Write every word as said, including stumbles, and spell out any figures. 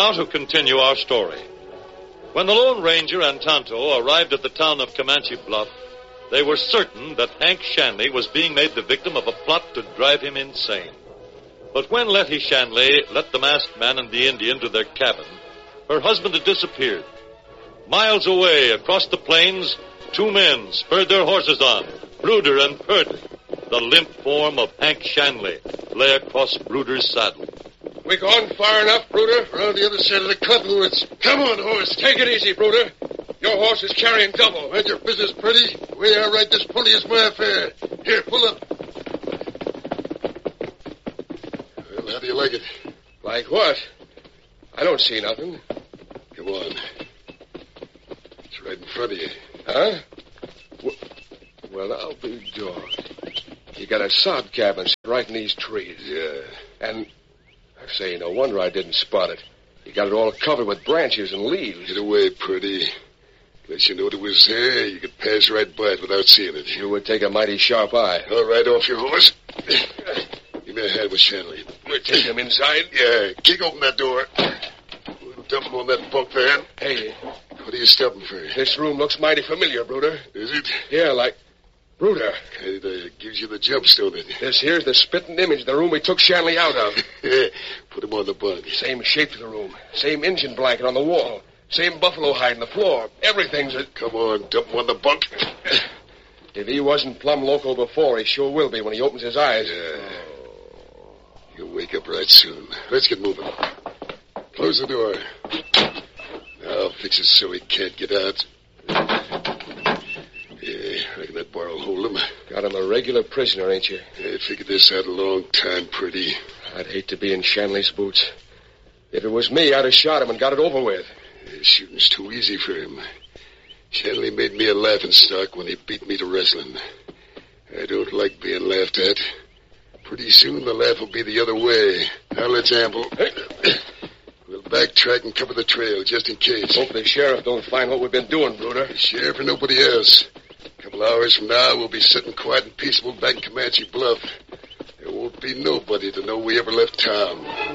Now to continue our story. When the Lone Ranger and Tonto arrived at the town of Comanche Bluff, they were certain that Hank Shanley was being made the victim of a plot to drive him insane. But when Letty Shanley let the masked man and the Indian to their cabin, her husband had disappeared. Miles away, across the plains, two men spurred their horses on, Bruder and Purdy. The limp form of Hank Shanley lay across Bruder's saddle. We gone far enough, Bruder? Around the other side of the cottonwoods. Come on, horse. Take it easy, Bruder. Your horse is carrying double. Mind your business, Purdy. The way I ride this pony is my affair. Here, pull up. Well, how do you like it? Like what? I don't see nothing. Come on. It's right in front of you. Huh? Well, I'll be dogged. You got a sod cabin right in these trees. Yeah. And, I say, no wonder I didn't spot it. You got it all covered with branches and leaves. Get away, Purdy. Unless you knew it was there, you could pass right by it without seeing it. You would take a mighty sharp eye. All right, off your horse. Give me a hand with Shanley. We'll take him inside. Yeah, kick open that door. We'll dump him on that bunk there. Hey. What are you stopping for? This room looks mighty familiar, Bruder. Is it? Yeah, like... Bruder. It uh, gives you the jumps, don't it? This here's the spitting image of the room we took Shanley out of. Put him on the bunk. Same shape to the room. Same Injun blanket on the wall. Same buffalo hide on the floor. Everything's a... Come on, dump him on the bunk. If he wasn't plumb loco before, he sure will be when he opens his eyes. Yeah. You'll wake up right soon. Let's get moving. Close the door. Now fix it so he can't get out. Yeah, I reckon that bar will hold him. Got him a regular prisoner, ain't you? I figured this out a long time, Purdy. I'd hate to be in Shanley's boots. If it was me, I'd have shot him and got it over with. Yeah, shooting's too easy for him. Shanley made me a laughingstock when he beat me to wrestling. I don't like being laughed at. Pretty soon the laugh will be the other way. Now let's amble. We'll backtrack and cover the trail, just in case. Hope the sheriff don't find what we've been doing, Bruder. The sheriff or nobody else. A couple hours from now, we'll be sitting quiet and peaceable back in Comanche Bluff. There won't be nobody to know we ever left town.